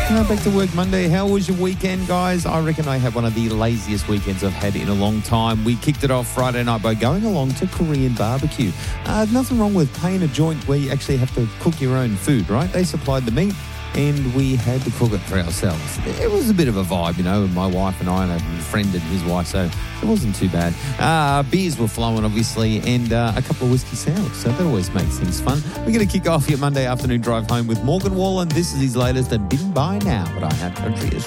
Back to work Monday. How was your weekend, guys? I reckon I had one of the laziest weekends I've had in a long time. We kicked it off Friday night by going along to Korean barbecue. Nothing wrong with paying a joint where you actually have to cook your own food, right? They supplied the meat and we had to cook it for ourselves. It was a bit of a vibe, you know, my wife and I and a friend and his wife, so it wasn't too bad. Beers were flowing, obviously, and a couple of whiskey sours, so that always makes things fun. We're going to kick off your Monday afternoon drive home with Morgan Wallen. This is his latest and Been By Now, but I have country as